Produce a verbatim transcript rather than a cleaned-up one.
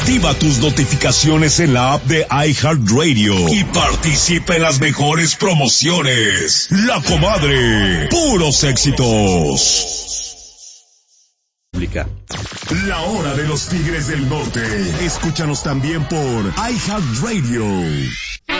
Activa tus notificaciones en la app de iHeartRadio y participa en las mejores promociones. La Comadre, puros éxitos. La hora de los Tigres del Norte. Escúchanos también por iHeartRadio.